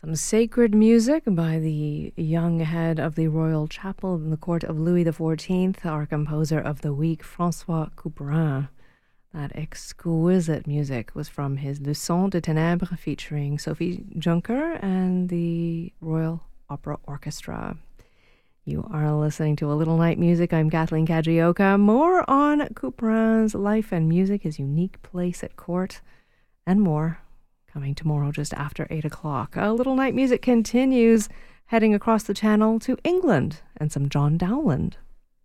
Some sacred music by the young head of the Royal Chapel in the court of Louis XIV, our composer of the week, François Couperin. That exquisite music was from his Le Son de Ténèbres, featuring Sophie Juncker and the Royal Opera Orchestra. You are listening to A Little Night Music. I'm Kathleen Kajioka. More on Couperin's life and music, his unique place at court, and more coming tomorrow just after 8 o'clock. A Little Night Music continues, heading across the channel to England and some John Dowland.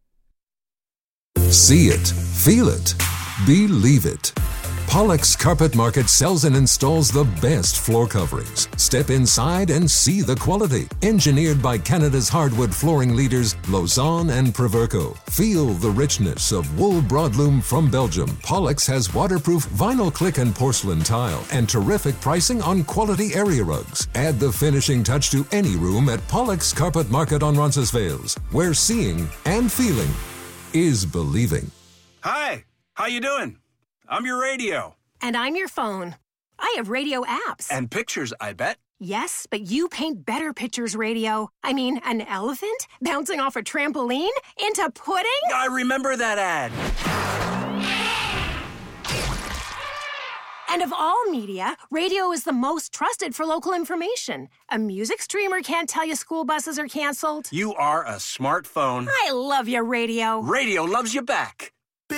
See it, feel it, believe it. Pollock's Carpet Market sells and installs the best floor coverings. Step inside and see the quality. Engineered by Canada's hardwood flooring leaders, Lausanne and Proverco. Feel the richness of wool broadloom from Belgium. Pollock's has waterproof vinyl click and porcelain tile and terrific pricing on quality area rugs. Add the finishing touch to any room at Pollock's Carpet Market on Roncesvalles, where seeing and feeling is believing. Hi, how you doing? I'm your radio. And I'm your phone. I have radio apps. And pictures, I bet. Yes, but you paint better pictures, radio. I mean, an elephant bouncing off a trampoline into pudding? I remember that ad. And of all media, radio is the most trusted for local information. A music streamer can't tell you school buses are canceled. You are a smartphone. I love your radio. Radio loves you back.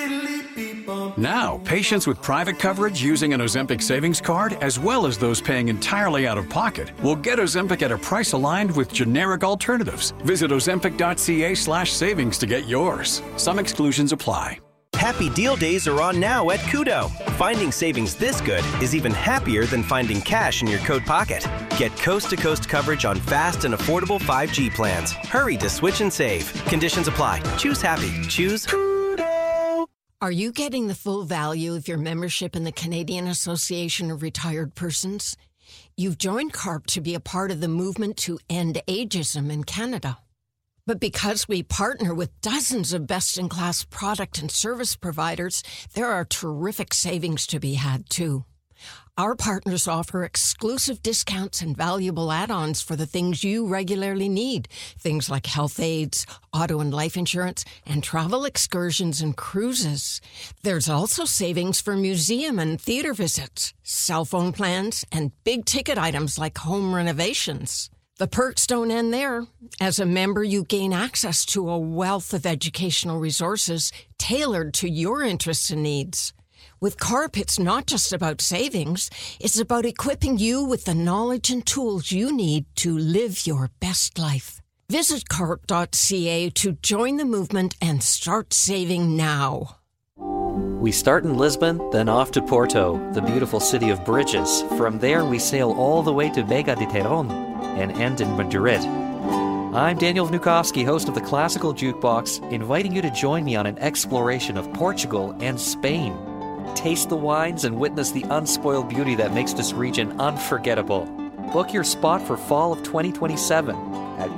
Now, patients with private coverage using an Ozempic savings card, as well as those paying entirely out of pocket, will get Ozempic at a price aligned with generic alternatives. Visit ozempic.ca/savings to get yours. Some exclusions apply. Happy Deal Days are on now at Koodo. Finding savings this good is even happier than finding cash in your coat pocket. Get coast-to-coast coverage on fast and affordable 5G plans. Hurry to switch and save. Conditions apply. Choose happy. Choose Koodo. Are you getting the full value of your membership in the Canadian Association of Retired Persons? You've joined CARP to be a part of the movement to end ageism in Canada. But because we partner with dozens of best-in-class product and service providers, there are terrific savings to be had, too. Our partners offer exclusive discounts and valuable add-ons for the things you regularly need. Things like health aids, auto and life insurance, and travel excursions and cruises. There's also savings for museum and theater visits, cell phone plans, and big-ticket items like home renovations. The perks don't end there. As a member, you gain access to a wealth of educational resources tailored to your interests and needs. With CARP, it's not just about savings. It's about equipping you with the knowledge and tools you need to live your best life. Visit carp.ca to join the movement and start saving now. We start in Lisbon, then off to Porto, the beautiful city of bridges. From there, we sail all the way to Vega de Terón and end in Madrid. I'm Daniel Vnukovsky, host of the Classical Jukebox, inviting you to join me on an exploration of Portugal and Spain. Taste the wines and witness the unspoiled beauty that makes this region unforgettable. Book your spot for fall of 2027 at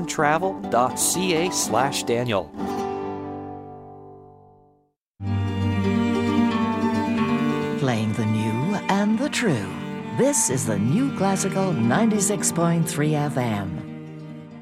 clarksontravel.ca/Daniel. Playing the new and the true. This is the New Classical 96.3 FM.